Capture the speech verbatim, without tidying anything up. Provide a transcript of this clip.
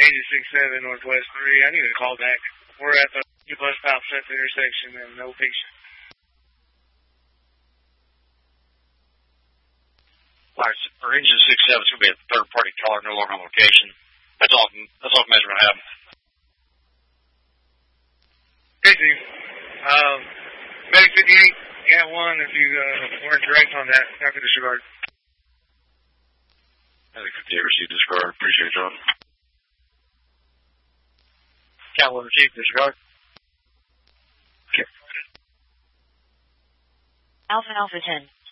Engine six seven, Northwest three. I need a call back. We're at the bus stop at the intersection and no patient. All right, so for Engine six seven, it's going to be a third-party caller, no longer on location. That's all, that's all measurement I have. Hey, Steve. Um, Medic fifty-eight, Cat one, if you uh, weren't direct on that, after disregard. Medic fifty-eight received disregard. Appreciate it, John. Cat one received disregard. Alpha Alpha ten.